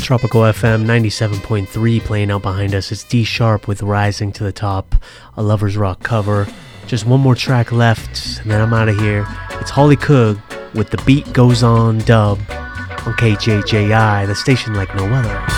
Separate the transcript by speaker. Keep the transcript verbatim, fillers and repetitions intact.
Speaker 1: Tropical F M ninety-seven point three playing out behind us. It's D Sharp with Rising to the Top, a Lovers Rock cover. Just one more track left, and then I'm out of here. It's Holly Coog with The Beat Goes On dub on K J J I, the station like no other.